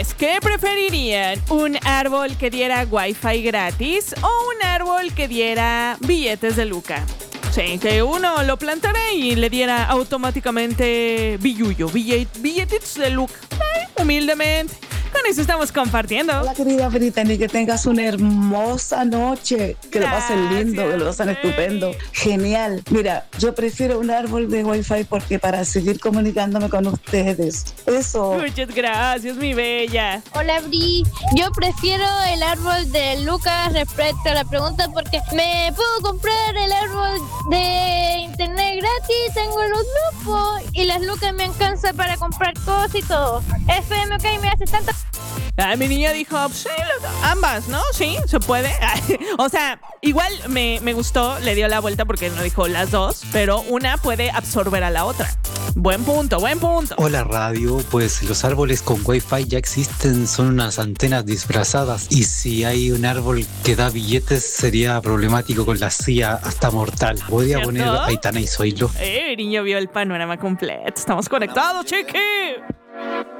ustedes, ¿qué preferirían? ¿Un árbol que diera wifi gratis o un árbol que diera billetes de Luca? Sí, que uno lo plantara y le diera automáticamente billetitos de Luca. Humildemente. Con eso estamos compartiendo. Hola, querida Brittany, que tengas una hermosa noche, que lo pasen lindo, que lo pasen estupendo, genial. Mira, yo prefiero un árbol de Wi-Fi porque para seguir comunicándome con ustedes. Eso. Muchas gracias, mi bella. Hola, Bri. Yo prefiero el árbol de Lucas respecto a la pregunta porque me puedo comprar el árbol de internet gratis, tengo los grupos y las lucas me alcanza para comprar cosas y todo. FM, ok, me hace tanta... Mi niña dijo, sí, ambas, ¿no? Sí, se puede. O sea, igual me gustó, le dio la vuelta porque no dijo las dos, pero una puede absorber a la otra. Buen punto. Hola, radio. Pues los árboles con Wi-Fi ya existen, son unas antenas disfrazadas. Y si hay un árbol que da billetes, sería problemático con la CIA, hasta mortal. Voy a poner Aitana y Zoilo. Niño vio el panorama completo. Estamos conectados, chiqui.